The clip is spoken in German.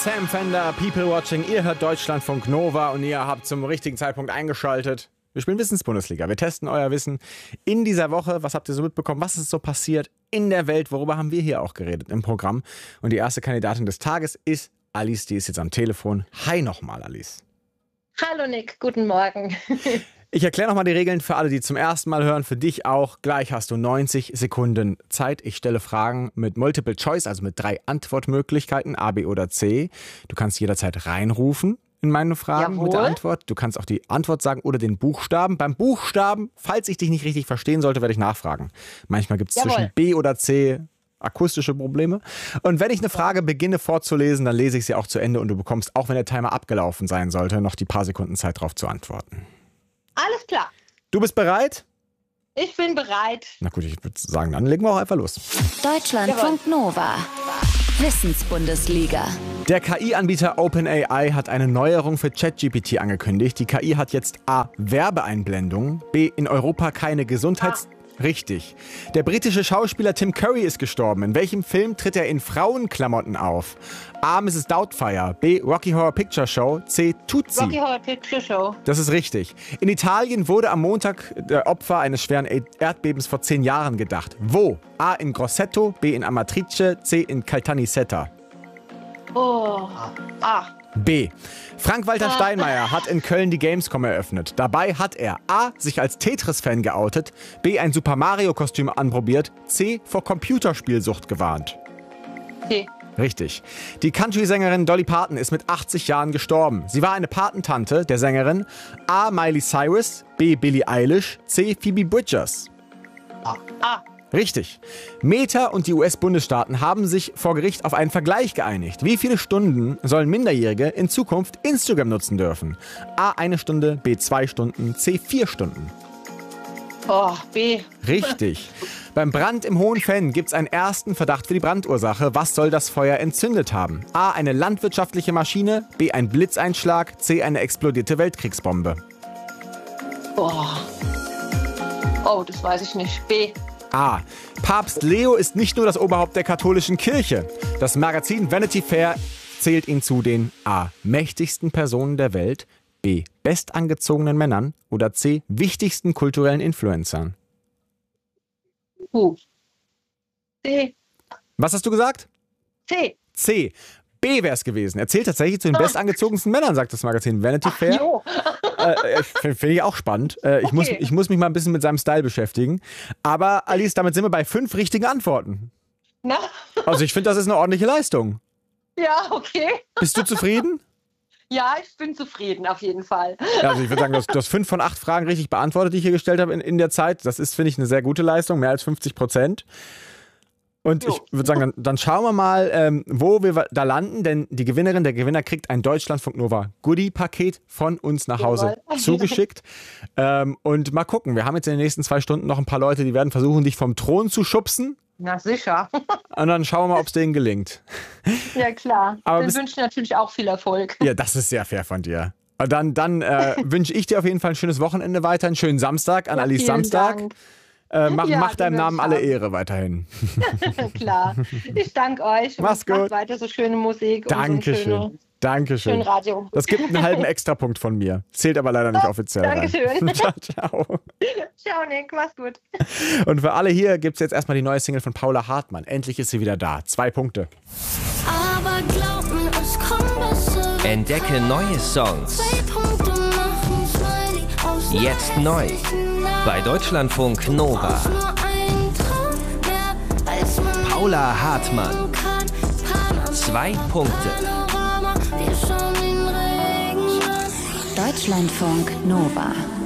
Sam Fender, People Watching. Ihr hört Deutschlandfunk Nova und ihr habt zum richtigen Zeitpunkt eingeschaltet. Wir spielen Wissensbundesliga. Wir testen euer Wissen in dieser Woche. Was habt ihr so mitbekommen? Was ist so passiert in der Welt? Worüber haben wir hier auch geredet im Programm? Und die erste Kandidatin des Tages ist Alice. Die ist jetzt am Telefon. Hi nochmal, Alice. Hallo Nick, guten Morgen. Ich erkläre nochmal die Regeln für alle, die zum ersten Mal hören. Für dich auch. Gleich hast du 90 Sekunden Zeit. Ich stelle Fragen mit Multiple Choice, also mit 3 Antwortmöglichkeiten, A, B oder C. Du kannst jederzeit reinrufen in meine Fragen mit der Antwort. Du kannst auch die Antwort sagen oder den Buchstaben. Beim Buchstaben, falls ich dich nicht richtig verstehen sollte, werde ich nachfragen. Manchmal gibt es zwischen B oder C akustische Probleme. Und wenn ich eine Frage beginne vorzulesen, dann lese ich sie auch zu Ende und du bekommst, auch wenn der Timer abgelaufen sein sollte, noch die paar Sekunden Zeit darauf zu antworten. Alles klar. Du bist bereit? Ich bin bereit. Na gut, ich würde sagen, dann legen wir auch einfach los. Deutschlandfunk Nova. Wissensbundesliga. Der KI-Anbieter OpenAI hat eine Neuerung für ChatGPT angekündigt. Die KI hat jetzt A. Werbeeinblendungen, B. in Europa keine Richtig. Der britische Schauspieler Tim Curry ist gestorben. In welchem Film tritt er in Frauenklamotten auf? A. Mrs. Doubtfire, B. Rocky Horror Picture Show, C. Tootsie. Rocky Horror Picture Show. Das ist richtig. In Italien wurde am Montag der Opfer eines schweren Erdbebens vor 10 Jahren gedacht. Wo? A. in Grosseto, B. in Amatrice, C. in Caltanissetta. Oh. A. B. Frank-Walter Steinmeier hat in Köln die Gamescom eröffnet. Dabei hat er A. sich als Tetris-Fan geoutet, B. ein Super-Mario-Kostüm anprobiert, C. vor Computerspielsucht gewarnt. C. Richtig. Die Country-Sängerin Dolly Parton ist mit 80 Jahren gestorben. Sie war eine Patentante der Sängerin A. Miley Cyrus, B. Billie Eilish, C. Phoebe Bridgers. A. Richtig. Meta und die US-Bundesstaaten haben sich vor Gericht auf einen Vergleich geeinigt. Wie viele Stunden sollen Minderjährige in Zukunft Instagram nutzen dürfen? A. 1 Stunde, B. 2 Stunden, C. 4 Stunden. Oh, B. Richtig. Beim Brand im Hohenfenn gibt es einen ersten Verdacht für die Brandursache. Was soll das Feuer entzündet haben? A. eine landwirtschaftliche Maschine, B. ein Blitzeinschlag, C. eine explodierte Weltkriegsbombe. Oh, das weiß ich nicht. B. A. Papst Leo ist nicht nur das Oberhaupt der katholischen Kirche. Das Magazin Vanity Fair zählt ihn zu den A. mächtigsten Personen der Welt, B. bestangezogenen Männern oder C. wichtigsten kulturellen Influencern. C. Was hast du gesagt? C. C. B wäre es gewesen. Er zählt tatsächlich zu den bestangezogensten Männern, sagt das Magazin Vanity Fair. Jo. Finde ich auch spannend. Ich muss mich mal ein bisschen mit seinem Style beschäftigen. Aber Alice, damit sind wir bei 5 richtigen Antworten. Na? Also ich finde, das ist eine ordentliche Leistung. Ja, okay. Bist du zufrieden? Ja, ich bin zufrieden, auf jeden Fall. Ja, also ich würde sagen, du hast 5 von 8 Fragen richtig beantwortet, die ich hier gestellt habe in der Zeit. Das ist, finde ich, eine sehr gute Leistung, mehr als 50%. Und ich würde sagen, dann schauen wir mal, wo wir da landen, denn die Gewinnerin, der Gewinner kriegt ein Deutschlandfunk Nova Goodie-Paket von uns nach Hause zugeschickt. Und mal gucken, wir haben jetzt in den nächsten 2 Stunden noch ein paar Leute, die werden versuchen, dich vom Thron zu schubsen. Na sicher. Und dann schauen wir mal, ob es denen gelingt. Ja klar, Aber dann wünsche ich natürlich auch viel Erfolg. Ja, das ist sehr fair von dir. Und dann wünsche ich dir auf jeden Fall ein schönes Wochenende weiter, einen schönen Samstag an Alice Samstag. Dank. Mach deinem Namen alle Ehre weiterhin. Klar. Ich danke euch. Mach's gut. Macht weiter so schöne Musik. Dankeschön. Und so Dankeschön. schön Radio. Das gibt einen halben Extrapunkt von mir. Zählt aber leider nicht offiziell. Dankeschön. Ciao, ciao. Ciao, Nick. Mach's gut. Und für alle hier gibt es jetzt erstmal die neue Single von Paula Hartmann. Endlich ist sie wieder da. 2 Punkte. Aber glaub mir, es kommt besser. Entdecke neue Songs. 2 Punkte machen Smiley aus nur Jetzt einer neu. echten Nacht. Bei Deutschlandfunk Nova. Aus nur ein Traum, mehr als man Paula Hartmann. kann. Panorama, 2 Punkte. wir schauen den Regen an. Deutschlandfunk Nova.